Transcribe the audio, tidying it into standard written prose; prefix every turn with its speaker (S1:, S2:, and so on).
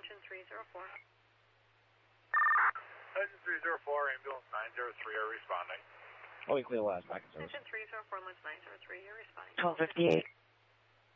S1: Extension 304.
S2: Extension 304, ambulance 903 are responding.
S3: Oh, we clear last back.
S1: Extension 304, ambulance 903, you're responding.
S4: 1258.